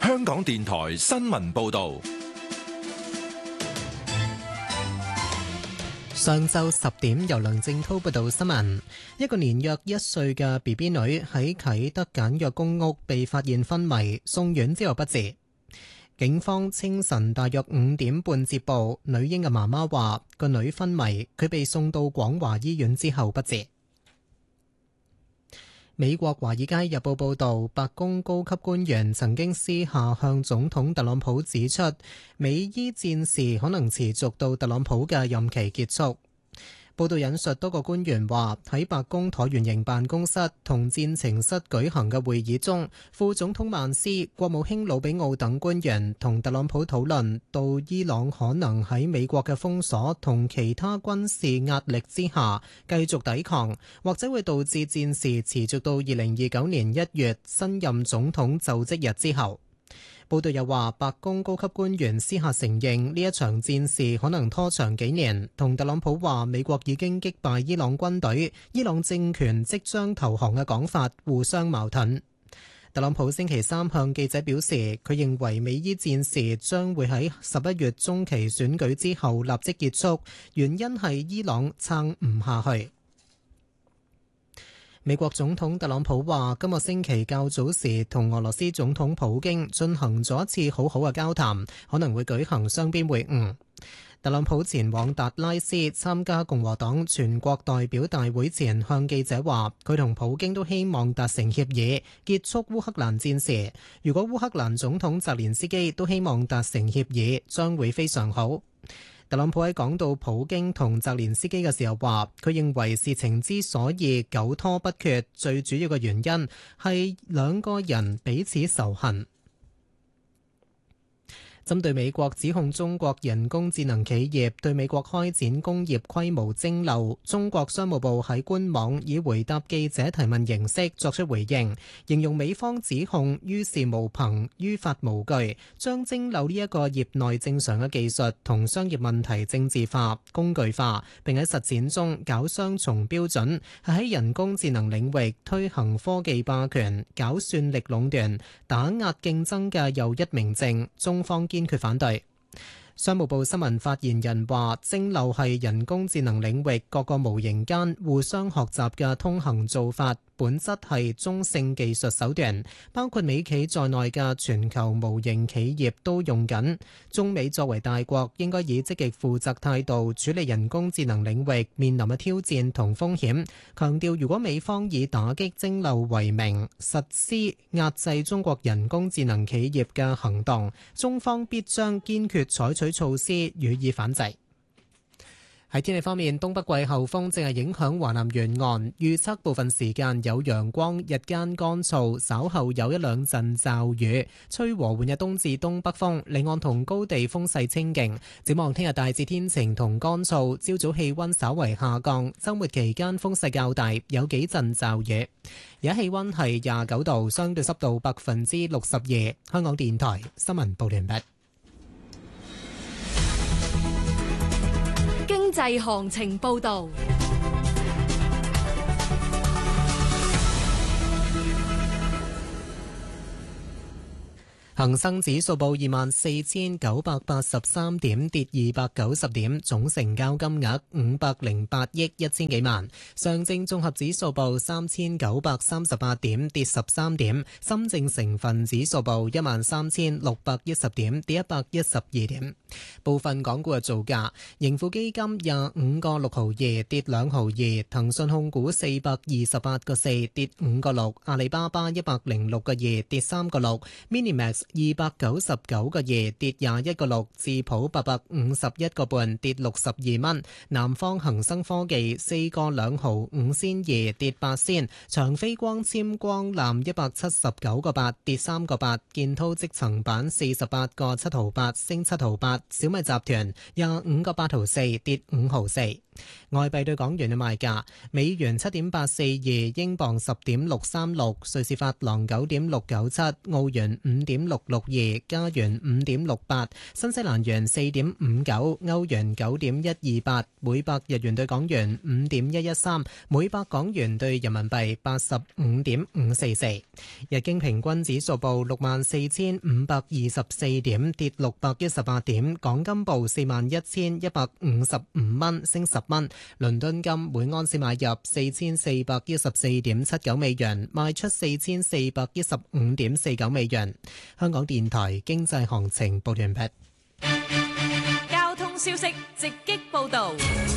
香港電台新聞報道。 上晝10點，由梁正濤報道新聞。一個年約1歲嘅 BB 女喺啟德簡約公屋被發現昏迷，送院之後不治。警方清晨大約5點半接報，女嬰嘅媽媽話個女昏迷，佢被送到廣華醫院之後不治。美國《華爾街日報》報導，白宮高級官員曾經私下向總統特朗普指出，美伊戰事可能持續到特朗普嘅任期結束。報道引述多個官員話，喺白宮橢圓形辦公室同戰情室舉行嘅會議中，副總統曼斯、國務卿魯比奧等官員同特朗普討論到伊朗可能喺美國嘅封鎖同其他軍事壓力之下繼續抵抗，或者會導致戰事持續到2029年1月新任總統就職日之後。報道又話，白宮高級官員私下承認呢一場戰事可能拖長幾年，同特朗普話美國已經擊敗伊朗軍隊，伊朗政權即將投降嘅講法互相矛盾。特朗普星期三向記者表示，佢認為美伊戰事將會喺11月中期選舉之後立即結束，原因係伊朗撐唔下去。美國總統特朗普話，今個星期較早時同俄羅斯總統普京進行咗一次好好嘅交談，可能會舉行雙邊會晤。特朗普前往達拉斯參加共和黨全國代表大會前，向記者話，佢同普京都希望達成協議，結束烏克蘭戰事。如果烏克蘭總統澤連斯基都希望達成協議，將會非常好。特朗普喺講到普京同澤連斯基嘅時候話，佢認為事情之所以久拖不決，最主要嘅原因係兩個人彼此仇恨。針對美國指控中國人工智能企業對美國開展工業規模徵漏，中國商務部喺官網以回答記者提問形式作出回應，形容美方指控於事無憑、於法無據，將徵漏呢一個業內正常嘅技術同商業問題政治化、工具化，並喺實踐中搞雙重標準，係喺人工智能領域推行科技霸權、搞算力壟斷、打壓競爭嘅又一明證，中方堅決反對。商務部新聞發言人話，徵漏係人工智能領域各個模型間互相學習嘅通行做法，本質係中性技術手段，包括美企在內嘅全球模型企業都用緊。中美作為大國，應該以積極負責態度處理人工智能領域面臨嘅挑戰同風險，強調如果美方以打擊徵漏為名，實施壓制中國人工智能企業嘅行動，中方必將堅決採取措施予以反制。喺天氣方面，東北季候風正係影響華南沿岸，預測部分時間有陽光，日間乾燥，稍後有一兩陣驟雨，吹和緩嘅東至東北風，離岸同高地風勢清勁。展望聽日大致天晴同乾燥，朝早氣溫稍為下降，週末期間風勢較大，有幾陣驟雨。而家氣溫係29度，相對濕度62%。香港電台新聞報完畢。 經濟行情報道。恒生指數報24,983點，跌290點，總成交金額508億1000幾萬。上證綜合指數報3938點，跌13點。深證成分指數報13610點，跌112點。部分港股嘅造價：盈富基金25個6毫2，跌2毫2；騰訊控股428個4，跌5個6；阿里巴巴106個2，跌3個6； Minimax 299個2，跌21個6；智普851個半，跌62蚊；南方恒生科技4個2毫5仙2，跌8仙；長飛光纖光纜179個8，跌3個8；建滔積層板48個7毫8，升7毫8；小米集團25個8毫4，跌5毫4。 外幣對港元嘅賣價：美元7.842，英鎊10.636，瑞士法郎9.697，澳元5.662，加元5.68，新西蘭元4.59，歐元9.128，每百日元對港元5.113，每百港元對人民幣85.544。日經平均指數報64,524點，跌618點。港金報41,155蚊，升10蚊。倫敦金每盎司買入4414.79美元，賣出4415.49美元。香港電台經濟行情報完畢。 交通消息直擊報道。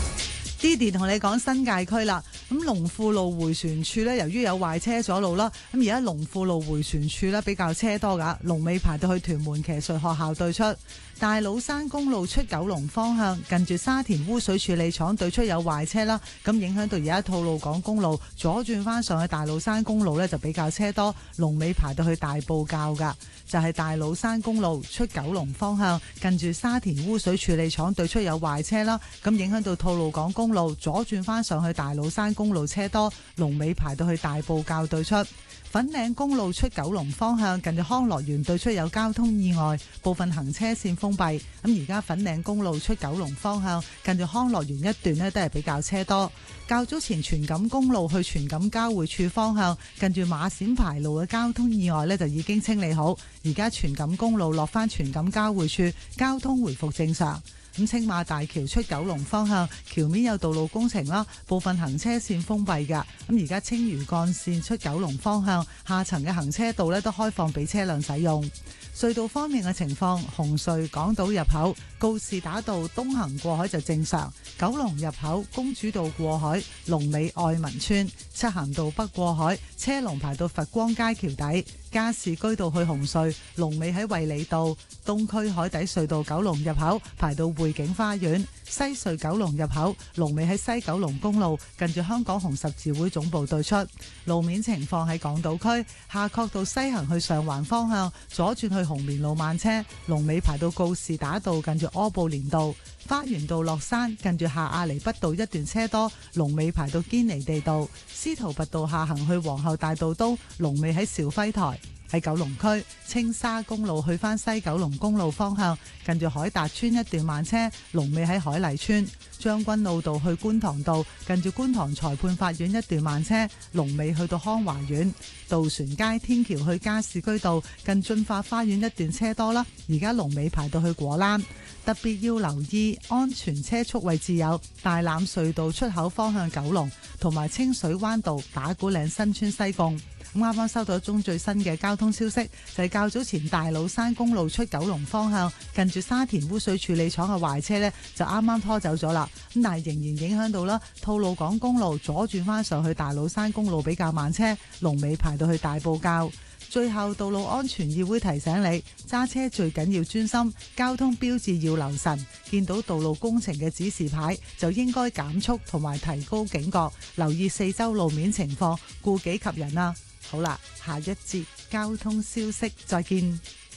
Didi 同你講新界區啦，咁龍富路迴旋處呢，由於有壞車阻路啦，咁而家龍富路迴旋處呢比較車多噶，龍尾排到去屯門騎術學校對出。大老山公路出九龍方向，近住沙田污水處理廠對出有壞車啦，咁影響到而家吐露港公路左轉翻上去大老山公路呢，就比較車多，龍尾排到去大埔滘噶。就係大老山公路出九龍方向，近住沙田污水處理廠對出有壞車啦，咁影響到吐露港公路左轉翻上去大老山公路車多，龍尾排到去大埔滘對出。粉嶺公路出九龍方向，近住康樂園對出有交通意外，部分行車線封閉。咁而家粉嶺公路出九龍方向，近住康樂園一段呢都係比較車多。較早前荃錦公路去荃錦交匯處方向，近住馬閃牌路嘅交通意外呢就已經清理好，而家荃錦公路落返荃錦交匯處，交通回復正常。咁青馬大橋出九龍方向，橋面有道路工程啦，部分行車線封閉㗎。咁而家青嶼幹線出九龍方向，下層嘅行車道呢都開放俾車輛使用。隧道方面嘅情況，紅隧港島入口告士打道東行過海就正常，九龍入口公主道過海，龍尾愛民村，漆咸道北過海車龍排到佛光街橋底，加士居道去紅隧龍尾喺衛理道，東區海底隧道九龍入口排到匯景花園，西隧九龍入口龍尾喺西九龍公路近住香港紅十字會總部對出。路面情況喺港島區夏慤道西行去上環方向，左轉去紅棉路慢車，龍尾排到告士打道近住柯布連道，花園道落山近住下亞厘畢道一段車多，龍尾排到堅尼地道，司徒拔道下行去皇后大道東，龍尾喺兆輝台。喺九龍區青沙公路去返西九龍公路方向，近住海達村一段慢車，龍尾喺海麗村。將軍澳道去觀塘道，近住觀塘裁判法院一段慢車，龍尾去到康華苑。渡船街天橋去加士居道，近駿發花園一段車多啦，而家龍尾排到去果欄。特別要留意安全車速位置有大欖隧道出口方向九龍，同埋清水灣道打鼓嶺新村西貢。咁啱啱收到一宗最新嘅交通消息，就係較早前大老山公路出九龍方向，近住沙田污水處理廠嘅壞車呢，就啱啱拖走咗啦。咁但係仍然影響到啦，吐露港公路左轉翻上去大老山公路比較慢車，龍尾排到去大埔滘。最後，道路安全議會提醒你，揸車最緊要專心，交通標誌要留神，見到道路工程嘅指示牌就應該減速同埋提高警覺，留意四周路面情況，顧己及人啊！好啦，下一節交通消息再見。